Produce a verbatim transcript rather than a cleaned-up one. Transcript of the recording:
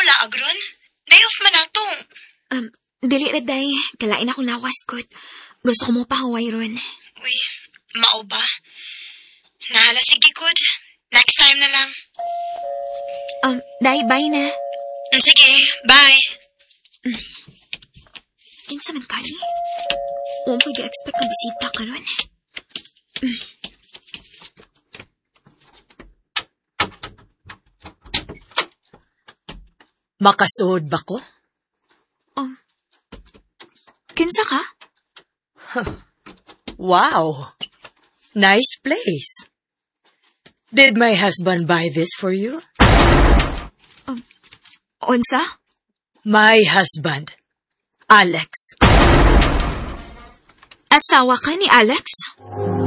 wala agron? Day off man ato. Um, dili na day. Kalain akong lawas, kot. Gusto ko mo pa huway ron. Uy, mao ba? Nahala, sige, good. Next time na lang. Um, day, bye na. Sige, bye. Mm. Kinsa man kani? Huwag ko i-expect ka bisita ka ron. Mm. Makasuod ba ko? Um, kinsa ka? Huh. Wow! Nice place. Did my husband buy this for you? Um, unsa? My husband, Alex. Asawa ka ni Alex?